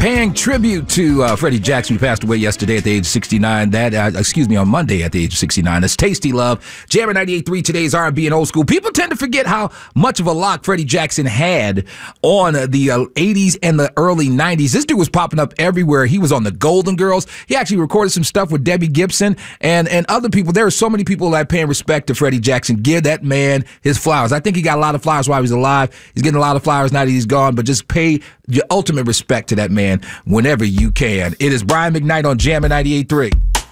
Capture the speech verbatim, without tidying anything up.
paying tribute to uh, Freddie Jackson, who passed away yesterday at the age of sixty-nine. That, uh, excuse me, on Monday at the age of sixty-nine. That's Tasty Love. Jammin' ninety-eight point three, today's R and B and old school. People tend to forget how much of a lock Freddie Jackson had on the uh, eighties and the early nineties. This dude was popping up everywhere. He was on the Golden Girls. He actually recorded some stuff with Debbie Gibson and, and other people. There are so many people that paying respect to Freddie Jackson. Give that man his flowers. I think he got a lot of flowers while he was alive. He's getting a lot of flowers now that he's gone, but just pay your ultimate respect to that man whenever you can. It is Brian McKnight on Jammin' ninety-eight point three.